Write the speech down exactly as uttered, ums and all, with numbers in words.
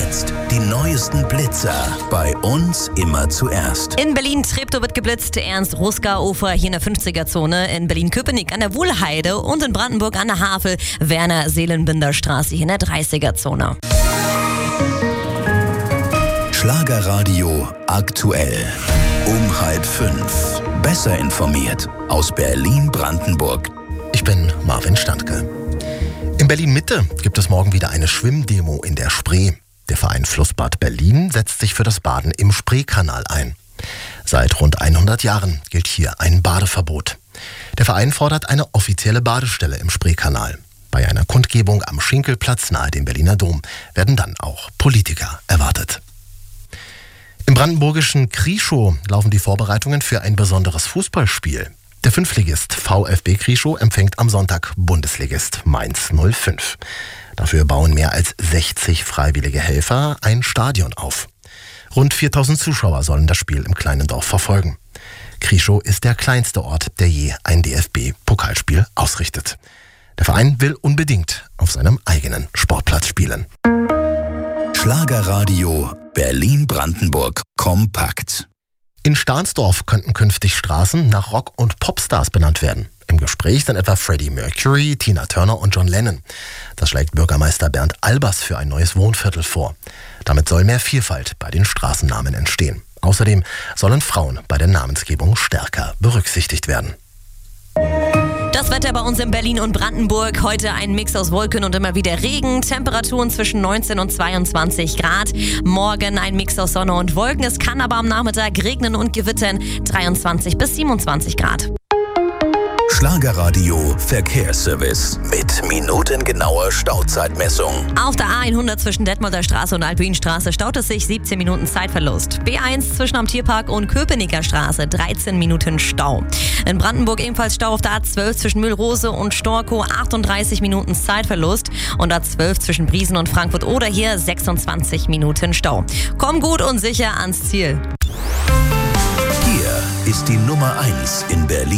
jetzt die neuesten Blitzer bei uns immer zuerst. In Berlin-Treptow wird geblitzt, Ernst-Ruska-Ufer hier in der fünfziger-Zone, in Berlin-Köpenick an der Wuhlheide und in Brandenburg an der Havel, Werner-Seelenbinder-Straße hier in der dreißiger-Zone. Schlagerradio aktuell. Um halb fünf. Besser informiert aus Berlin-Brandenburg. Ich bin Marvin Standke. In Berlin-Mitte gibt es morgen wieder eine Schwimmdemo in der Spree. Der Verein Flussbad Berlin setzt sich für das Baden im Spreekanal ein. Seit rund hundert Jahren gilt hier ein Badeverbot. Der Verein fordert eine offizielle Badestelle im Spreekanal. Bei einer Kundgebung am Schinkelplatz nahe dem Berliner Dom werden dann auch Politiker erwartet. Im brandenburgischen Krieschow laufen die Vorbereitungen für ein besonderes Fußballspiel. Der Fünftligist VfB Krieschow empfängt am Sonntag Bundesligist Mainz null fünf. Dafür bauen mehr als sechzig freiwillige Helfer ein Stadion auf. Rund viertausend Zuschauer sollen das Spiel im kleinen Dorf verfolgen. Krieschow ist der kleinste Ort, der je ein D F B-Pokalspiel ausrichtet. Der Verein will unbedingt auf seinem eigenen Sportplatz spielen. Schlagerradio Berlin-Brandenburg kompakt. In Stahnsdorf könnten künftig Straßen nach Rock- und Popstars benannt werden. Im Gespräch sind etwa Freddie Mercury, Tina Turner und John Lennon. Das schlägt Bürgermeister Bernd Albers für ein neues Wohnviertel vor. Damit soll mehr Vielfalt bei den Straßennamen entstehen. Außerdem sollen Frauen bei der Namensgebung stärker berücksichtigt werden. Das Wetter bei uns in Berlin und Brandenburg. Heute ein Mix aus Wolken und immer wieder Regen. Temperaturen zwischen neunzehn und zweiundzwanzig Grad. Morgen ein Mix aus Sonne und Wolken. Es kann aber am Nachmittag regnen und gewittern. dreiundzwanzig bis siebenundzwanzig Grad. Schlagerradio Verkehrsservice mit minutengenauer Stauzeitmessung. Auf der A hundert zwischen Detmolder Straße und Alpinstraße staut es sich siebzehn Minuten Zeitverlust. B eins zwischen am Tierpark und Köpenicker Straße dreizehn Minuten Stau. In Brandenburg ebenfalls Stau auf der A zwölf zwischen Mühlrose und Storkow achtunddreißig Minuten Zeitverlust. Und A zwölf zwischen Briesen und Frankfurt oder hier sechsundzwanzig Minuten Stau. Komm gut und sicher ans Ziel. Hier ist die Nummer eins in Berlin.